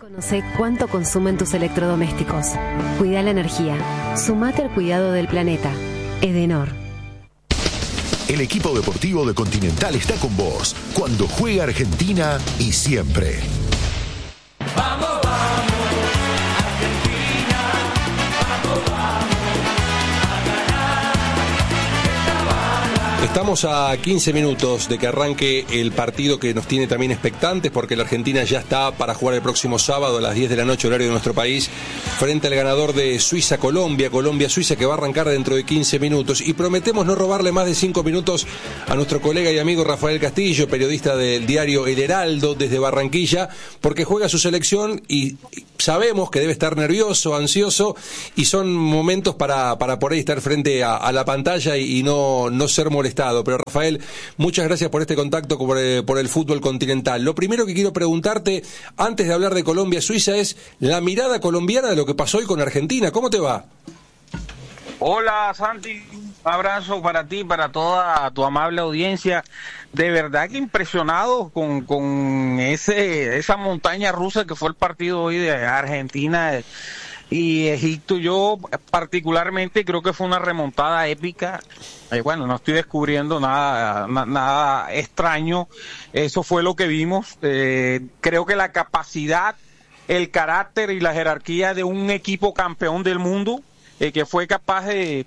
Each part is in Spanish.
Conoce cuánto consumen tus electrodomésticos. Cuida la energía. Sumate al cuidado del planeta. Edenor. El equipo deportivo de Continental está con vos cuando juega Argentina y siempre. ¡Vamos, vamos! Argentina, vamos, vamos a ganar esta bala. Estamos a 15 minutos de que arranque el partido que nos tiene también expectantes, porque la Argentina ya está para jugar el próximo sábado a las 10 de la noche, horario de nuestro país, frente al ganador de Suiza-Colombia, Colombia-Suiza, que va a arrancar dentro de 15 minutos. Y prometemos no robarle más de 5 minutos a nuestro colega y amigo Rafael Castillo, periodista del diario El Heraldo desde Barranquilla, porque juega su selección y sabemos que debe estar nervioso, ansioso, y son momentos para por ahí estar frente a la pantalla y no ser molestado. Pero Rafael, muchas gracias por este contacto por el fútbol continental. Lo primero que quiero preguntarte, antes de hablar de Colombia-Suiza, es la mirada colombiana de lo que pasó hoy con Argentina. ¿Cómo te va? Hola Santi, un abrazo para ti, para toda tu amable audiencia. De verdad que impresionado con esa montaña rusa que fue el partido hoy de Argentina y Egipto. Yo particularmente creo que fue una remontada épica. Bueno, no estoy descubriendo nada extraño. Eso fue lo que vimos. Creo que la capacidad, el carácter y la jerarquía de un equipo campeón del mundo, que fue capaz de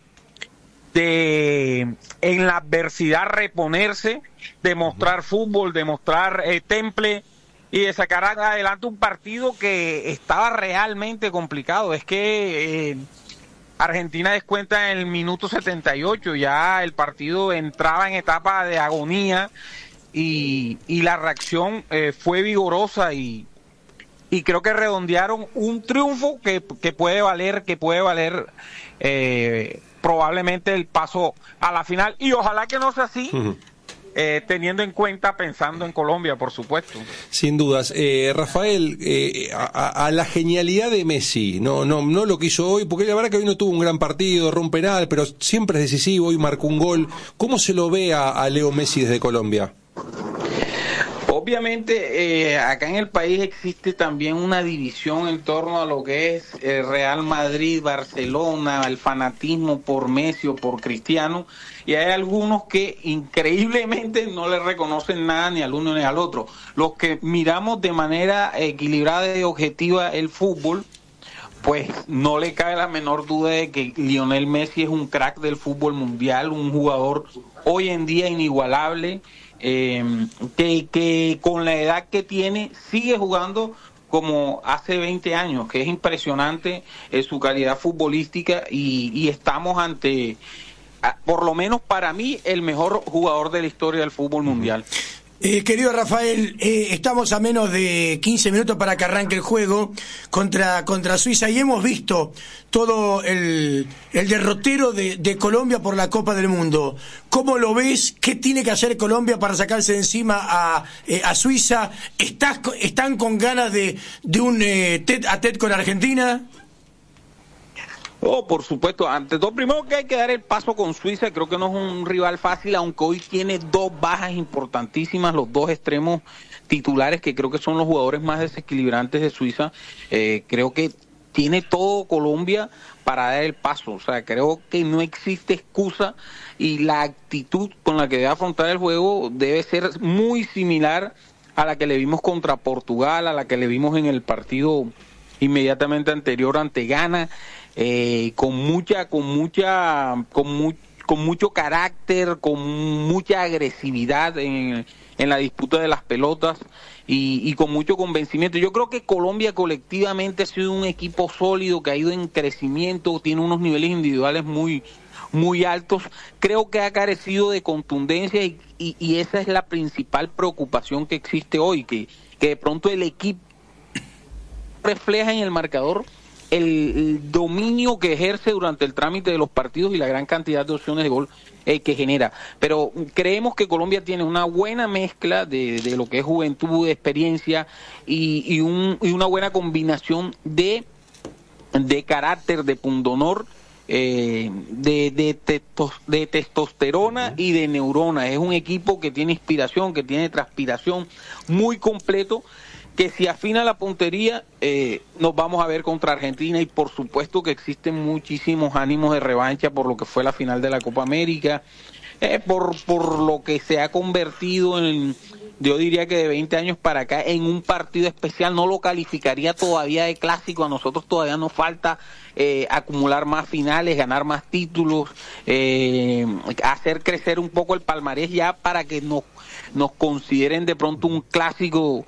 en la adversidad reponerse, de mostrar fútbol, de mostrar temple y de sacar adelante un partido que estaba realmente complicado. Es que Argentina descuenta en el minuto 78, ya el partido entraba en etapa de agonía y la reacción fue vigorosa y creo que redondearon un triunfo que puede valer probablemente el paso a la final, y ojalá que no sea así. Teniendo en cuenta, pensando en Colombia, por supuesto. Sin dudas. Rafael, a la genialidad de Messi, no lo que hizo hoy, porque la verdad que hoy no tuvo un gran partido, erró un penal, pero siempre es decisivo, hoy marcó un gol. ¿Cómo se lo ve a Leo Messi desde Colombia? Obviamente, acá en el país existe también una división en torno a lo que es Real Madrid, Barcelona, el fanatismo por Messi o por Cristiano, y hay algunos que increíblemente no le reconocen nada ni al uno ni al otro. Los que miramos de manera equilibrada y objetiva el fútbol, pues no le cabe la menor duda de que Lionel Messi es un crack del fútbol mundial, un jugador hoy en día inigualable, que con la edad que tiene sigue jugando como hace 20 años, que es impresionante su calidad futbolística, y estamos ante, por lo menos para mí, el mejor jugador de la historia del fútbol mundial. Querido Rafael, estamos a menos de 15 minutos para que arranque el juego contra Suiza, y hemos visto todo el derrotero de Colombia por la Copa del Mundo. ¿Cómo lo ves? ¿Qué tiene que hacer Colombia para sacarse de encima a Suiza? ¿Están con ganas de un tete a tete con Argentina? Oh, por supuesto. Ante todo, primero que hay que dar el paso con Suiza. Creo que no es un rival fácil, aunque hoy tiene dos bajas importantísimas, los dos extremos titulares, que creo que son los jugadores más desequilibrantes de Suiza. Creo que tiene todo Colombia para dar el paso. O sea, creo que no existe excusa, y la actitud con la que debe afrontar el juego debe ser muy similar a la que le vimos contra Portugal, a la que le vimos en el partido inmediatamente anterior ante Ghana. Con mucho carácter, con mucha agresividad en la disputa de las pelotas, y con mucho convencimiento. Yo creo que Colombia colectivamente ha sido un equipo sólido, que ha ido en crecimiento, tiene unos niveles individuales muy altos. Creo que ha carecido de contundencia, y esa es la principal preocupación que existe hoy, que de pronto el equipo refleja en el marcador el dominio que ejerce durante el trámite de los partidos y la gran cantidad de opciones de gol que genera. Pero creemos que Colombia tiene una buena mezcla de lo que es juventud, de experiencia, y una buena combinación de carácter, de pundonor, de testosterona y de neurona. Es un equipo que tiene inspiración, que tiene transpiración, muy completo, que si afina la puntería, nos vamos a ver contra Argentina, y por supuesto que existen muchísimos ánimos de revancha por lo que fue la final de la Copa América, por lo que se ha convertido en, yo diría que de 20 años para acá, en un partido especial. No lo calificaría todavía de clásico, a nosotros todavía nos falta acumular más finales, ganar más títulos, hacer crecer un poco el palmarés ya para que nos consideren de pronto un clásico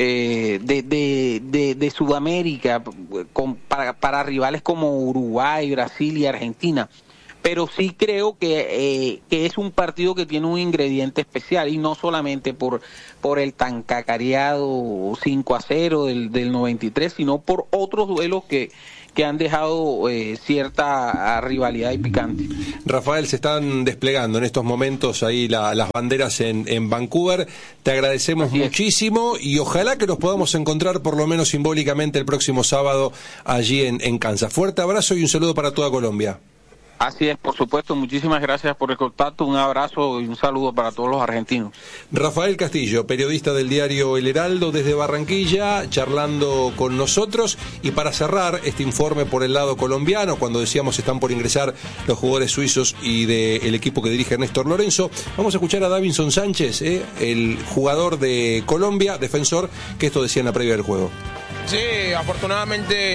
de Sudamérica para rivales como Uruguay, Brasil y Argentina. Pero sí creo que es un partido que tiene un ingrediente especial, y no solamente por el tan cacareado 5-0 del 93, sino por otros duelos que han dejado cierta rivalidad y picante. Rafael, se están desplegando en estos momentos ahí las banderas en Vancouver. Te agradecemos muchísimo, y ojalá que nos podamos encontrar por lo menos simbólicamente el próximo sábado allí en Kansas. Fuerte abrazo y un saludo para toda Colombia. Así es, por supuesto. Muchísimas gracias por el contacto. Un abrazo y un saludo para todos los argentinos. Rafael Castillo, periodista del diario El Heraldo desde Barranquilla, charlando con nosotros. Y para cerrar este informe por el lado colombiano, cuando decíamos están por ingresar los jugadores suizos y del equipo que dirige Néstor Lorenzo, vamos a escuchar a Davinson Sánchez, el jugador de Colombia, defensor, que esto decía en la previa del juego. Sí, afortunadamente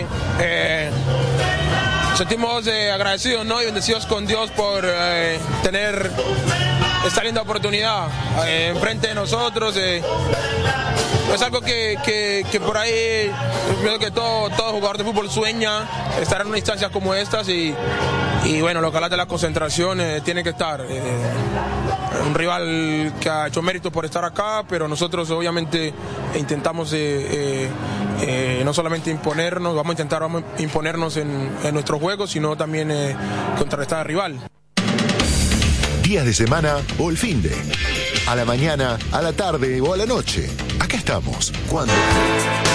sentimos agradecidos, ¿no?, y bendecidos con Dios por tener esta linda oportunidad enfrente de nosotros. Es algo que por ahí creo que todo jugador de fútbol sueña, estar en una instancia como estas, y bueno, lo que habla de la concentración tiene que estar. Un rival que ha hecho mérito por estar acá, pero nosotros obviamente intentamos no solamente vamos a intentar imponernos en nuestro juego, sino también contrarrestar al rival. Días de semana o el finde. A la mañana, a la tarde o a la noche. Acá estamos. ¿Cuándo?